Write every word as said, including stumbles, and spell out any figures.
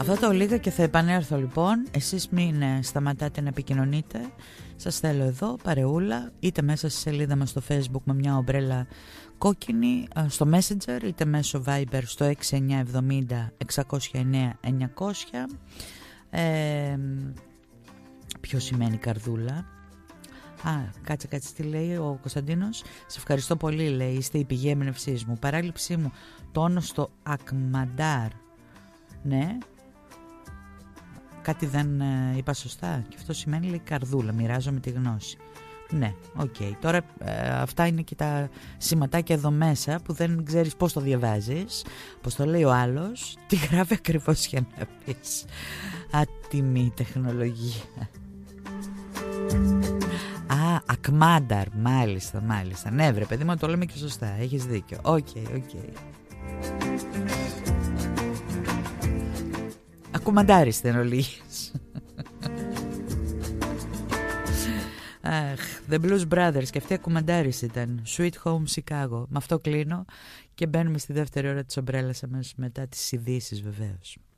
Αυτά τα ολίγα και θα επανέλθω λοιπόν. Εσείς μην ε, σταματάτε να επικοινωνείτε. Σας θέλω εδώ παρεούλα, είτε μέσα στη σελίδα μας στο Facebook με μια ομπρέλα κόκκινη, στο Messenger, είτε μέσω Viber στο έξι εννιά εβδομήντα εξακόσια εννέα εννιακόσια. ε, Ποιο σημαίνει καρδούλα? Α, κάτσε κάτσε τι λέει ο Κωνσταντίνος. Σε ευχαριστώ πολύ, λέει, είστε η πηγή έμπνευσής μου. Παράληψή μου τόνο στο Ακμαντάρ. Ναι, κάτι δεν ε, είπα σωστά. Και αυτό σημαίνει, λέει, καρδούλα, μοιράζομαι τη γνώση. Ναι, οκ. Okay. Τώρα ε, αυτά είναι και τα σηματάκια εδώ μέσα που δεν ξέρεις πώς το διαβάζεις, πώς το λέει ο άλλος, τι γράφει ακριβώς για να πεις. Άτιμη τεχνολογία. Α, Ακμάνταρ, μάλιστα, μάλιστα. Ναι βρε παιδί μου, το λέμε και σωστά, έχεις δίκιο. Οκ, okay, οκ okay. Ακουμαντάριστε εν ολίγης. Αχ, The Blues Brothers, και αυτή ακουμαντάριση ήταν. Sweet Home Chicago. Με αυτό κλείνω και μπαίνουμε στη δεύτερη ώρα της ομπρέλας μας μετά τις ειδήσεις βεβαίως.